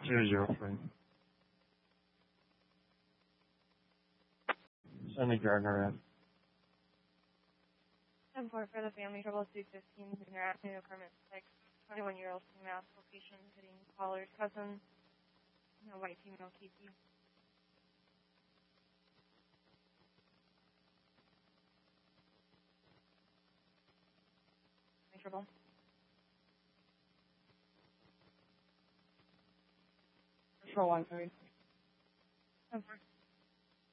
003. Send the Gardner in. 10-4 for the family, trouble C15, Junior Avenue, apartment 6, 21-year-old female, location hitting caller's cousin, no white female, Casey. Any trouble? 1, 3. 10-4.